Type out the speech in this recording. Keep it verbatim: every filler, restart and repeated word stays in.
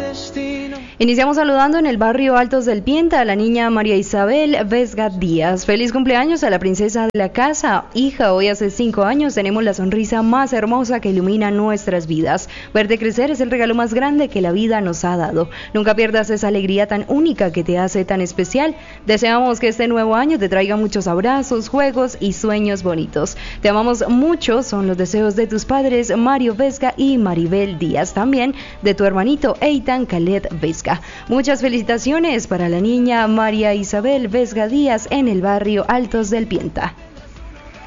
Iniciamos saludando en el barrio Altos del Pienta a la niña María Isabel Vesga Díaz. Feliz cumpleaños a la princesa de la casa. Hija, hoy hace cinco años tenemos la sonrisa más hermosa que ilumina nuestras vidas. Verte crecer es el regalo más grande que la vida nos ha dado. Nunca pierdas esa alegría tan única que te hace tan especial. Deseamos que este nuevo año te traiga muchos abrazos, juegos y sueños bonitos. Te amamos mucho, son los deseos de tus padres Mario Vesga y Maribel Díaz, también de tu hermanito Eitan Khaled Vesga. Muchas felicitaciones para la niña María Isabel Vesga Díaz en el barrio Altos del Pienta.